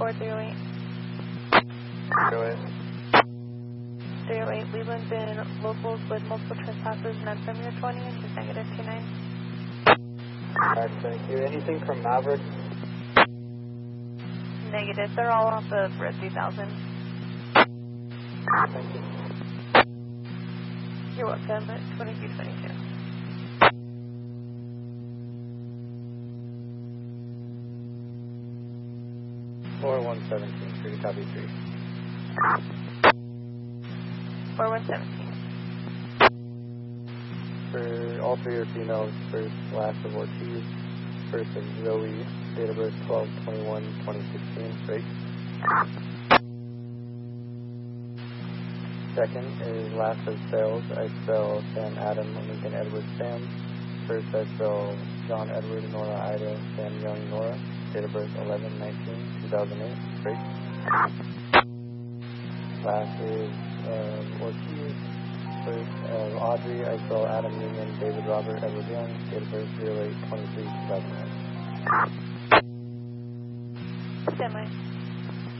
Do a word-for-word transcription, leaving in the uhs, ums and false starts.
four three oh eight. Go ahead. three oh eight, Leland's in locals with multiple trespasses, none from your twenty, which is negative two nine. Alright, thank you. Anything from Maverick? Negative, they're all off of Road three thousand. Thank you. You're welcome, at twenty-two twenty-two. four one seventeen, three, copy three. four one seventeen. For all three are females, first, last of Ortiz, first of Zoe, date of birth twelve twenty-one twenty sixteen, straight. Second is last of Sales, I spell Sam Adam Lincoln Edward Sam. First I spell John Edward Nora Ida Sam Young Nora, date of birth eleven nineteen two thousand eight, straight. Last is uh, Ortiz. First of Audrey, I spell Adam Union David Robert Edward Young, date of birth zero eight twenty-three two thousand nine. Semi.